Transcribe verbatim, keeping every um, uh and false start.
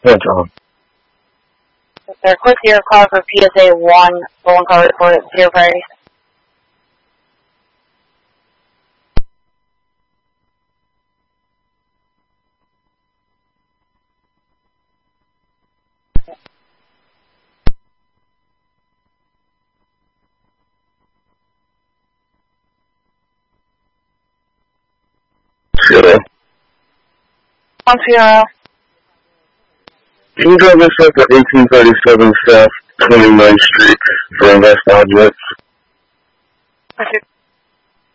Yeah, John. Sir, quick zero call for P S A one, rolling call report, zero priority. Zero. One zero. Can you drive this up at eighteen thirty-seven South twenty-ninth Street for invest objects? Okay.